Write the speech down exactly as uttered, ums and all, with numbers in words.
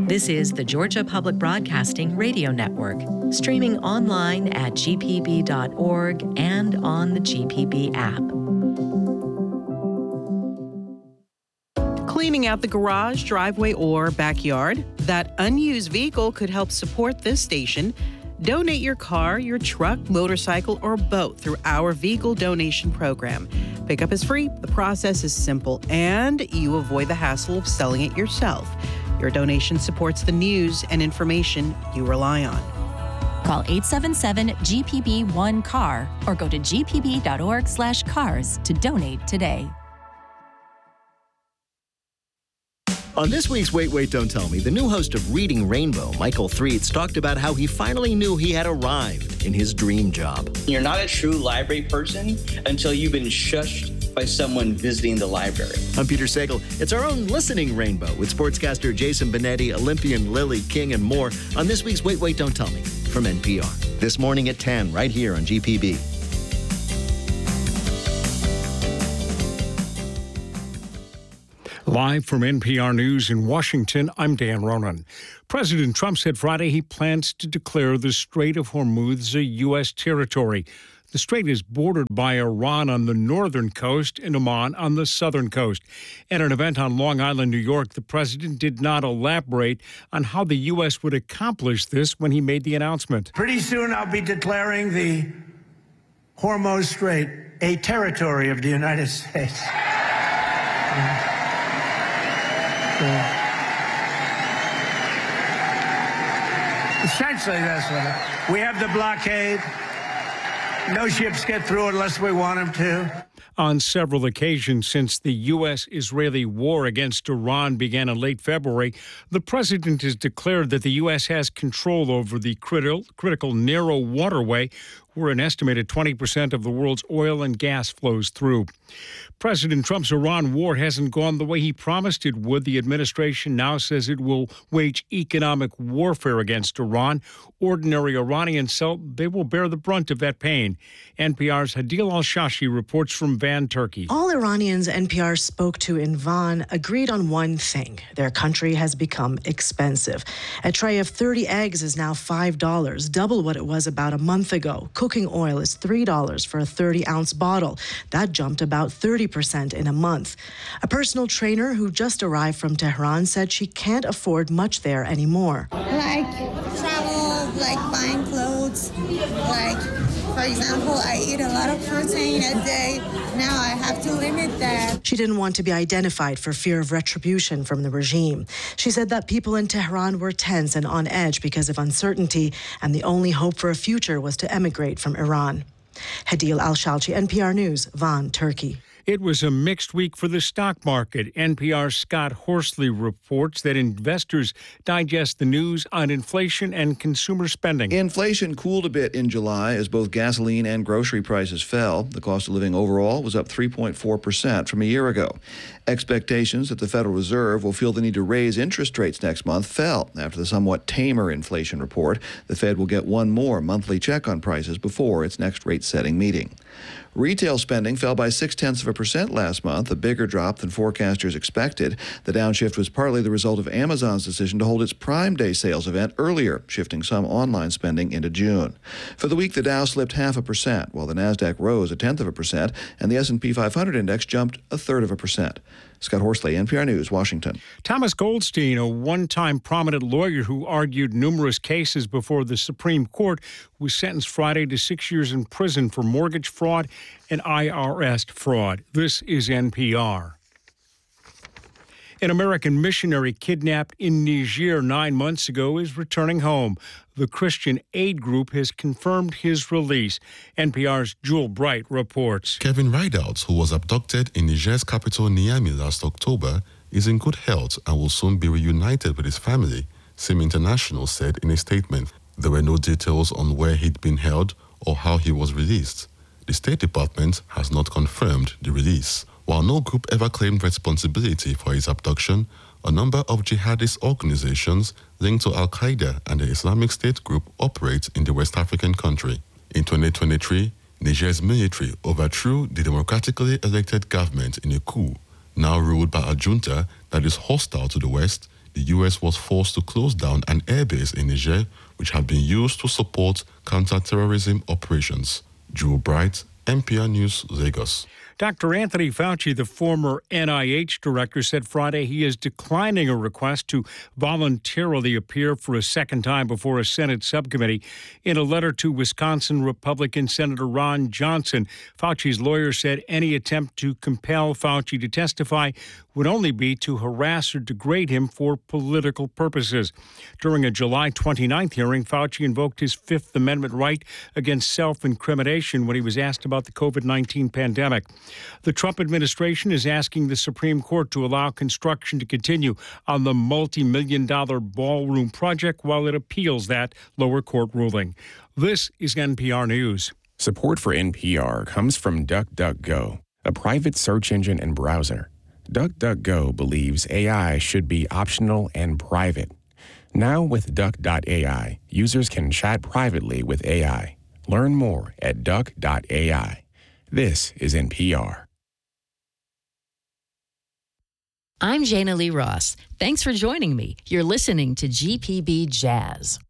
This is the Georgia Public Broadcasting Radio Network, streaming online at g p b dot org and on the G P B app. Cleaning out the garage, driveway, or backyard? That unused vehicle could help support this station. Donate your car, your truck, motorcycle, or boat through our vehicle donation program. Pickup is free, the process is simple, and you avoid the hassle of selling it yourself. Your donation supports the news and information you rely on. Call eight seven seven G P B one C A R or go to g p b dot org slash cars to donate today. On this week's Wait, Wait, Don't Tell Me, the new host of Reading Rainbow, Michael Threets, talked about how he finally knew he had arrived in his dream job. You're not a true library person until you've been shushed by someone visiting the library. I'm Peter Sagal. It's our own listening rainbow with sportscaster Jason Benetti, Olympian Lily King, and more on this week's Wait, Wait, Don't Tell Me from N P R. This morning at ten, right here on G P B. Live from N P R News in Washington, I'm Dan Ronan. President Trump said Friday he plans to declare the Strait of Hormuz a U S territory. The strait is bordered by Iran on the northern coast and Oman on the southern coast. At an event on Long Island, New York, the president did not elaborate on how the U S would accomplish this when he made the announcement. Pretty soon I'll be declaring the Hormuz Strait a territory of the United States. Essentially, that's what it is. We have the blockade. No ships get through unless we want them to. On several occasions since the U S-Israeli war against Iran began in late February, the president has declared that the U S has control over the critical, critical narrow waterway where an estimated twenty percent of the world's oil and gas flows through. President Trump's Iran war hasn't gone the way he promised it would. The administration now says it will wage economic warfare against Iran. Ordinary Iranians say they will bear the brunt of that pain. N P R's Hadil Al-Shashi reports from Van, Turkey. All Iranians N P R spoke to in Van agreed on one thing. Their country has become expensive. A tray of thirty eggs is now five dollars, double what it was about a month ago. Cooking oil is three dollars for a thirty-ounce bottle. That jumped about thirty percent in a month. A personal trainer who just arrived from Tehran said she can't afford much there anymore. Like travel, like buying clothes, like, for example, I eat a lot of protein a day. Now I have to limit that. She didn't want to be identified for fear of retribution from the regime. She said that people in Tehran were tense and on edge because of uncertainty, and the only hope for a future was to emigrate from Iran. Hadil Al-Shalchi, N P R News, Van, Turkey. It was a mixed week for the stock market. N P R's Scott Horsley reports that investors digest the news on inflation and consumer spending. Inflation cooled a bit in July as both gasoline and grocery prices fell. The cost of living overall was up three point four percent from a year ago. Expectations that the Federal Reserve will feel the need to raise interest rates next month fell after the somewhat tamer inflation report. The Fed will get one more monthly check on prices before its next rate-setting meeting. Retail spending fell by six-tenths of a percent last month, a bigger drop than forecasters expected. The downshift was partly the result of Amazon's decision to hold its Prime Day sales event earlier, shifting some online spending into June. For the week, the Dow slipped half a percent, while the Nasdaq rose a tenth of a percent, and the S and P five hundred index jumped a third of a percent. Scott Horsley, N P R News, Washington. Thomas Goldstein, a one-time prominent lawyer who argued numerous cases before the Supreme Court, was sentenced Friday to six years in prison for mortgage fraud and I R S fraud. This is N P R. An American missionary kidnapped in Niger nine months ago is returning home. The Christian Aid Group has confirmed his release. N P R's Jewel Bright reports. Kevin Rideout, who was abducted in Niger's capital Niamey last October, is in good health and will soon be reunited with his family, SIM International said in a statement. There were no details on where he'd been held or how he was released. The State Department has not confirmed the release. While no group ever claimed responsibility for his abduction, a number of jihadist organizations linked to Al-Qaeda and the Islamic State group operate in the West African country. In twenty twenty-three, Niger's military overthrew the democratically elected government in a coup, now ruled by a junta that is hostile to the West, the U S was forced to close down an airbase in Niger, which had been used to support counter-terrorism operations. Drew Bright, N P R News, Lagos. Doctor Anthony Fauci, the former N I H director, said Friday he is declining a request to voluntarily appear for a second time before a Senate subcommittee. In a letter to Wisconsin Republican Senator Ron Johnson, Fauci's lawyer said any attempt to compel Fauci to testify would only be to harass or degrade him for political purposes. During a July twenty-ninth hearing, Fauci invoked his Fifth Amendment right against self-incrimination when he was asked about the COVID nineteen pandemic. The Trump administration is asking the Supreme Court to allow construction to continue on the multi-million dollar ballroom project while it appeals that lower court ruling. This is N P R News. Support for N P R comes from DuckDuckGo, a private search engine and browser. DuckDuckGo believes A I should be optional and private. Now with Duck dot A I, users can chat privately with A I. Learn more at Duck dot A I. This is N P R. I'm Jana Lee Ross. Thanks for joining me. You're listening to G P B Jazz.